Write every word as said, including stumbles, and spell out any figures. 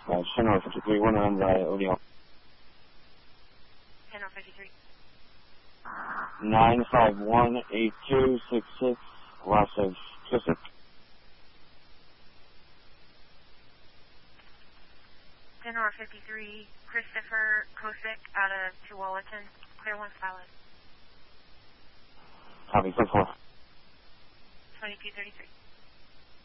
Uh, Channel fifty-three, one on by Odeon. Channel fifty-three. nine five one eight two six six, loss of Kissick. General fifty-three, Christopher Kosick out of Tualatin, clear one solid. Copy, four four. twenty-two thirty-three.